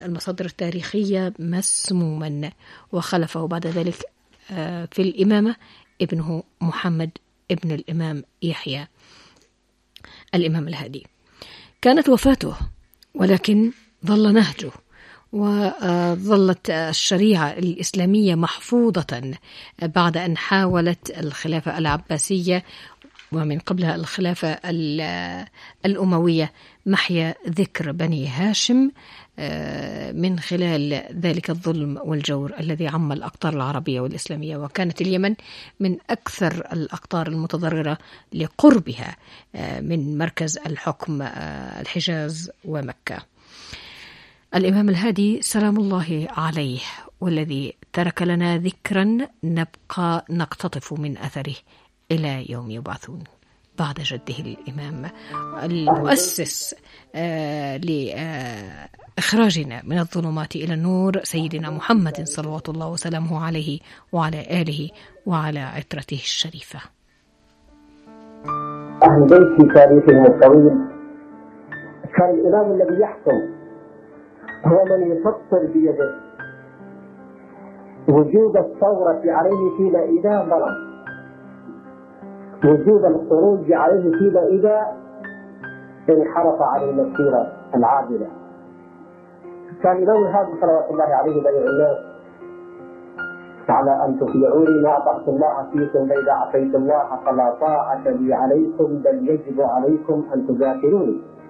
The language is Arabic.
المصادر التاريخية مسموما، وخلفه بعد ذلك في الإمامة ابنه محمد ابن الإمام يحيى الإمام الهادي. كانت وفاته ولكن ظل نهجه، وظلت الشريعة الإسلامية محفوظة بعد أن حاولت الخلافة العباسية ومن قبلها الخلافة الأموية محيا ذكر بني هاشم من خلال ذلك الظلم والجور الذي عم الأقطار العربية والإسلامية. وكانت اليمن من أكثر الأقطار المتضررة لقربها من مركز الحكم الحجاز ومكة. الإمام الهادي سلام الله عليه، والذي ترك لنا ذكرا نبقى نقتطف من أثره إلى يوم يبعثون بعد جده الإمام المؤسس لإخراجنا من الظلمات إلى النور، سيدنا محمد صلوات الله وسلامه عليه وعلى آله وعلى عترته الشريفة. أهل بيت في تاريخهم الطويل كان الإمام الذي يحكم هو من يفطر بيده وجود الثورة عليه فيما إذا ظلم، وجود الخروج عليه فيما إذا انحرف عن المسيرة العادلة. كان الإمام الهادي صلوات الله عليه بيع الناس على أن تطيعوني ما أطعت الله فيكم، فإذا عصيت الله فلا طاعة لي عليكم بل يجب عليكم أن تذاكروني.